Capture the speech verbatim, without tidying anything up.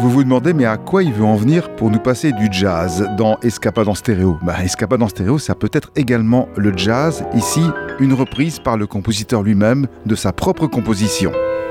Vous vous demandez, mais à quoi il veut en venir pour nous passer du jazz dans Escapade en stéréo? Bah, Escapade en stéréo, ça peut être également le jazz. Ici, une reprise par le compositeur lui-même de sa propre composition.